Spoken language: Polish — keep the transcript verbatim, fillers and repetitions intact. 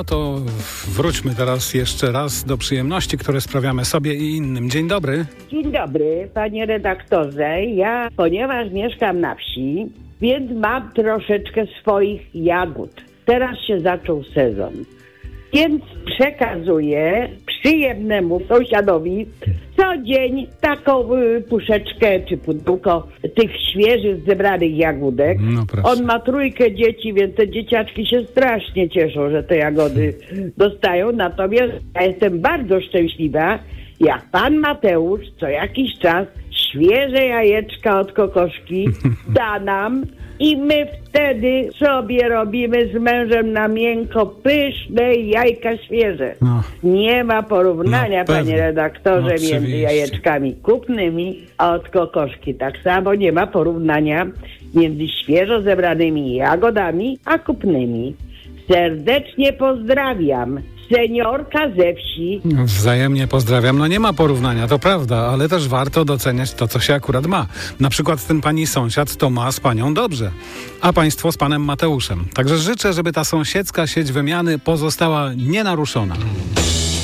No to wróćmy teraz jeszcze raz do przyjemności, które sprawiamy sobie i innym. Dzień dobry. Dzień dobry, panie redaktorze. Ja, ponieważ mieszkam na wsi, więc mam troszeczkę swoich jagód. Teraz się zaczął sezon. Więc przekazuję przyjemnemu sąsiadowi co dzień taką y, puszeczkę czy pudełko tych świeżych zebranych jagódek. No proszę. On ma trójkę dzieci, więc te dzieciaczki się strasznie cieszą, że te jagody dostają. Natomiast ja jestem bardzo szczęśliwa, jak pan Mateusz co jakiś czas świeże jajeczka od kokoszki da nam i my wtedy sobie robimy z mężem na miękko pyszne jajka świeże. No. Nie ma porównania, No, pewnie. panie redaktorze, Oczywiście. między jajeczkami kupnymi a od kokoszki. Tak samo nie ma porównania między świeżo zebranymi jagodami a kupnymi. Serdecznie pozdrawiam. Seniorka ze wsi. Wzajemnie pozdrawiam. No nie ma porównania, to prawda, ale też warto doceniać to, co się akurat ma. Na przykład ten pani sąsiad to ma z panią dobrze, a państwo z panem Mateuszem. Także życzę, żeby ta sąsiedzka sieć wymiany pozostała nienaruszona.